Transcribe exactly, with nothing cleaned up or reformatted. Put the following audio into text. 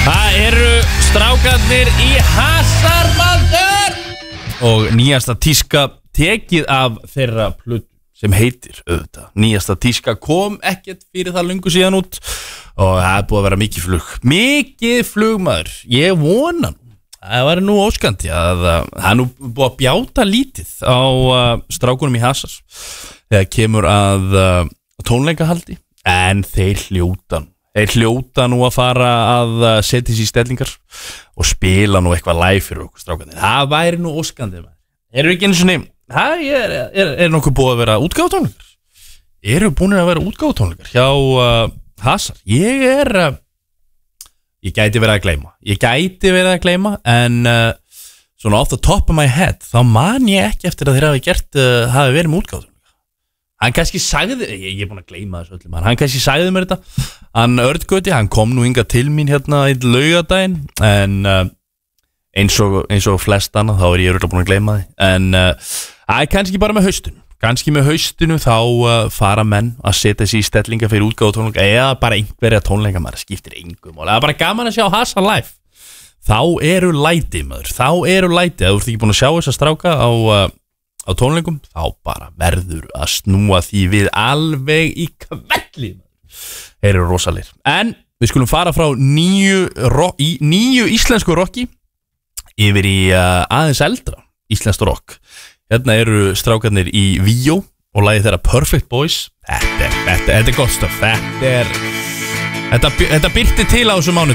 Það eru strákarnir í Hasarmaður og nýjasta tíska tekið af þeirra plötu sem heitir auðvitað. Nýjasta tíska kom ekkert fyrir það löngu síðan út og það er búið að vera mikið flug. Mikið flug, maður. Ég vona nú. Það var nú óskandi að það er nú búið að bjáta lítið á uh, strákunum í Hasar þegar kemur að uh, tónleikahaldi, en þeir hljóta nú. Þeir hljóta nú að fara að uh, setja sér í stellingar og spila nú eitthvað live fyrir okkur strákunum. Það væri nú óskandi, maður. Erum við ekki einu svona... Það er, er, er nokkuð búið að vera útgáfutónleikar? Eru búin að vera útgáfutónleikar hjá uh, Hasar? Ég er uh, Ég gæti verið að gleyma Ég gæti verið að gleyma En uh, svona off the top of my head þá man ég ekki eftir að þeir hafi gert uh, hafi verið með útgáfutónleikar. Hann kannski sagði Ég, ég er búin að gleyma þessu öllum Hann kannski sagði mér þetta Hann Örd-Gauti, hann kom nú hingað til mín hérna í laugardaginn En uh, eins og, eins og flest annað þá er ég örugglega búin að gleyma því En uh, Það er kannski bara með haustinu Kannski með haustinu þá uh, fara menn að setja sig í stellinga fyrir útgáfu tónleika eða bara einhverja tónleika, maður skiptir engum og það er bara gaman að sjá Hasar live. Þá eru læti, maður, þá eru læti ef þú ert ekki búin að sjá þess að stráka á, uh, á tónleikum, þá bara verður að snúa því við alveg í kvelli. Þeir eru rosalegir. En við skulum fara frá nýju, rock, í, nýju íslensku rocki yfir í uh, aðeins eldra íslenskt rock. Hérna eru strákarnir í Víó og lagið þeirra Perfect Boys. Þetta er, þetta, þetta er gott stöf. Þetta er Þetta, þetta byrti til á þessu mánudag.